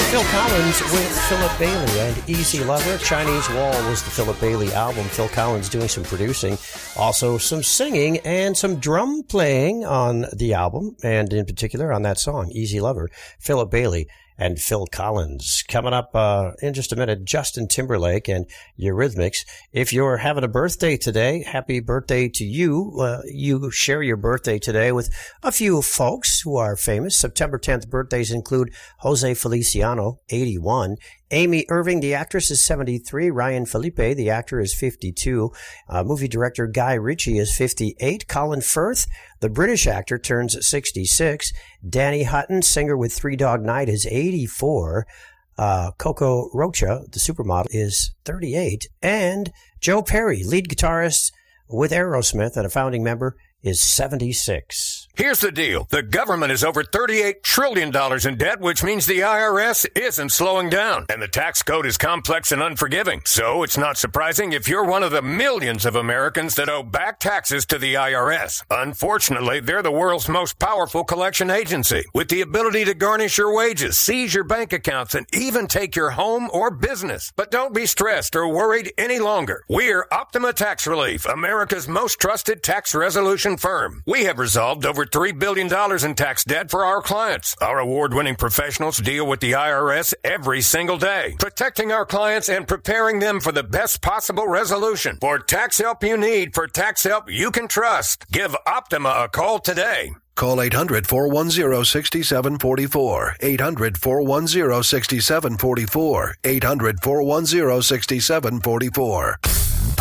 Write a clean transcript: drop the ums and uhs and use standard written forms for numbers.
Phil Collins with Philip Bailey and Easy Lover. Chinese Wall was the Philip Bailey album. Phil Collins doing some producing, also some singing and some drum playing on the album, and in particular on that song, Easy Lover. Philip Bailey and Phil Collins. Coming up in just a minute, Justin Timberlake and Eurythmics. If you're having a birthday today, happy birthday to you. You share your birthday today with a few folks who are famous. September 10th birthdays include Jose Feliciano, 81. Amy Irving, the actress, is 73. Ryan Felipe, the actor, is 52. Movie director Guy Ritchie is 58. Colin Firth, the British actor, turns 66. Danny Hutton, singer with Three Dog Night, is 84. Coco Rocha, the supermodel, is 38. And Joe Perry, lead guitarist with Aerosmith and a founding member, is 76. Here's the deal. The government is over $38 trillion in debt, which means the IRS isn't slowing down. And the tax code is complex and unforgiving. So it's not surprising if you're one of the millions of Americans that owe back taxes to the IRS. Unfortunately, they're the world's most powerful collection agency, with the ability to garnish your wages, seize your bank accounts, and even take your home or business. But don't be stressed or worried any longer. We're Optima Tax Relief, America's most trusted tax resolution firm. We have resolved over $3 billion in tax debt for our clients. Our award-winning professionals deal with the IRS every single day, protecting our clients and preparing them for the best possible resolution. For tax help you need, for tax help you can trust, give Optima a call today. Call 800-410-6744. 800-410-6744. 800-410-6744.